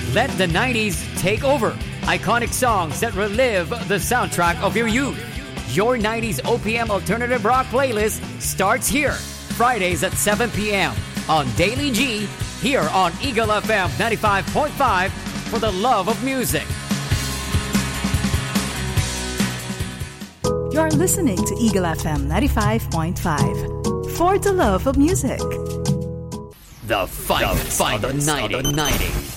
Let the 90s take over. Iconic songs that relive the soundtrack of your youth. Your 90s OPM alternative rock playlist starts here. Fridays at 7 p.m. on Daily G, here on Eagle FM 95.5 for the love of music. You're listening to Eagle FM 95.5 for the love of music. The fight of the 90s.